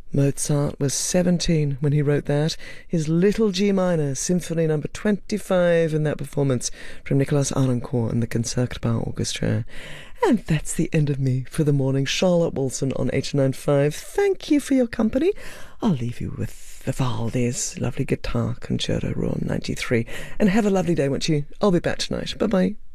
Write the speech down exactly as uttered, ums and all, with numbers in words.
Mozart was seventeen when he wrote that. His Little G Minor, Symphony number twenty-five, in that performance from Nicholas Arnoncourt and the Concertgebouw Orchestra. And that's the end of me for the morning. Charlotte Wilson on eighty-nine point five. Thank you for your company. I'll leave you with Vivaldi's lovely guitar concerto, Room ninety-three. And have a lovely day, won't you? I'll be back tonight. Bye-bye.